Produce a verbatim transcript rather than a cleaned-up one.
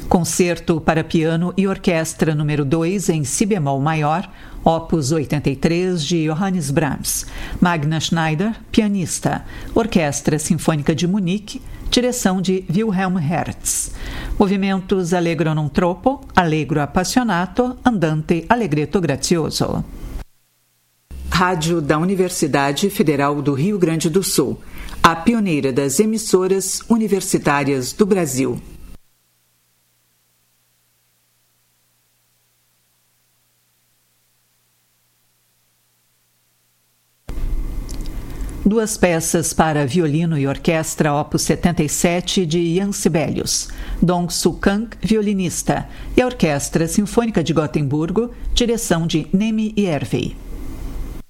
Concerto para piano e orquestra número dois em si bemol maior, opus oitenta e três de Johannes Brahms. Magna Schneider, pianista. Orquestra Sinfônica de Munique, direção de Wilhelm Hertz. Movimentos allegro non troppo, allegro appassionato, andante allegretto grazioso. Rádio da Universidade Federal do Rio Grande do Sul, a pioneira das emissoras universitárias do Brasil. Duas peças para violino e orquestra, opus setenta e sete, de Jan Sibelius. Dong Soo Kang, violinista, e a Orquestra Sinfônica de Gotemburgo, direção de Nemi Järvi.